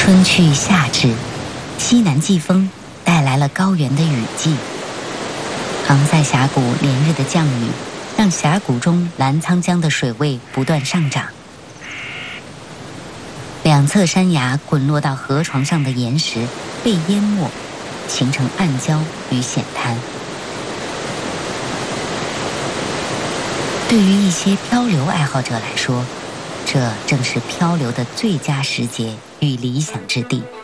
春去夏至，西南季风带来了高原的雨季。杭塞峡谷连日的降雨，让峡谷中澜沧江的水位不断上涨。两侧山崖滚落到河床上的岩石被淹没，形成暗礁与险滩。对于一些漂流爱好者来说，这正是漂流的最佳时节与理想之地。